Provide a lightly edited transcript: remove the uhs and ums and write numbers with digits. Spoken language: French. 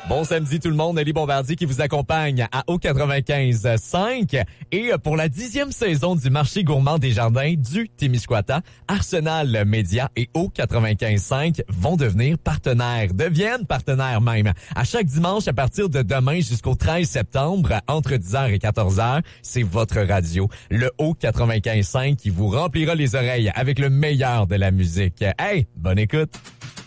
Bon samedi tout le monde, Nelly Bombardier qui vous accompagne à O95.5 et pour la 10e saison du marché gourmand des jardins du Témiscouata, Arsenal Média et O95.5 vont deviennent partenaires même. À chaque dimanche à partir de demain jusqu'au 13 septembre, entre 10h et 14h, c'est votre radio, le O95.5 qui vous remplira les oreilles avec le meilleur de la musique. Hey, bonne écoute!